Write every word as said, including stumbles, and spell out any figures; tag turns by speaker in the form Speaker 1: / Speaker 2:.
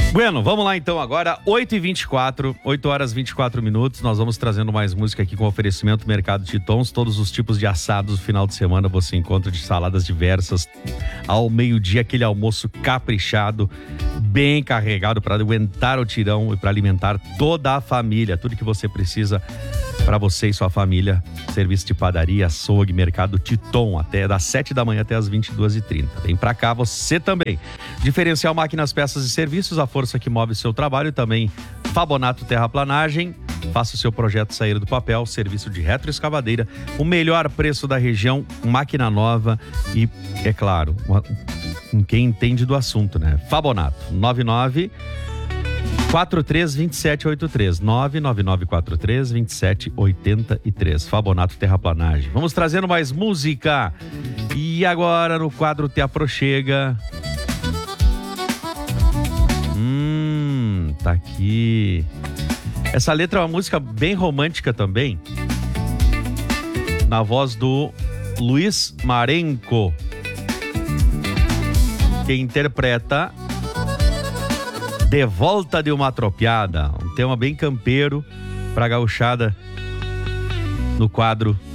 Speaker 1: Bueno, vamos lá então agora, oito e vinte e quatro, oito horas e vinte e quatro minutos, nós vamos trazendo mais música aqui com oferecimento Mercado Titons, todos os tipos de assados no final de semana você encontra, de saladas diversas, ao meio-dia aquele almoço caprichado, bem carregado para aguentar o tirão e para alimentar toda a família, tudo que você precisa para você e sua família, serviço de padaria, açougue, Mercado Titon, até das sete da manhã até as vinte e duas e trinta. Vem pra cá você também. Diferencial Máquinas, Peças e Serviços, a força que move o seu trabalho. Também Fabonato Terraplanagem, faça o seu projeto sair do papel, serviço de retroescavadeira, o melhor preço da região, máquina nova e, é claro, com quem entende do assunto, né? Fabonato, nove nove quatro três dois sete oito três, nove nove nove quatro três dois sete oito três. Fabonato Terraplanagem. Vamos trazendo mais música. E agora no quadro Te Aproxega. Hum, tá aqui. Essa letra é uma música bem romântica também. Na voz do Luiz Marenco. Quem interpreta De Volta de uma Tropiada, um tema bem campeiro pra gauchada no quadro